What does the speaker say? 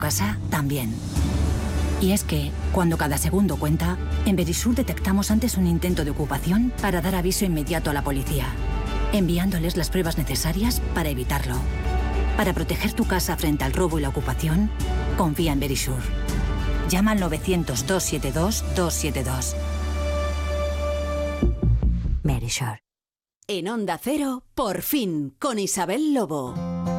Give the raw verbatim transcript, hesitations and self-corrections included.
casa también. Y es que, cuando cada segundo cuenta, en Verisur detectamos antes un intento de ocupación para dar aviso inmediato a la policía, enviándoles las pruebas necesarias para evitarlo. Para proteger tu casa frente al robo y la ocupación, confía en Verisur. Llama al novecientos, doscientos setenta y dos, doscientos setenta y dos. Verisur. En Onda Cero, por fin, con Isabel Lobo.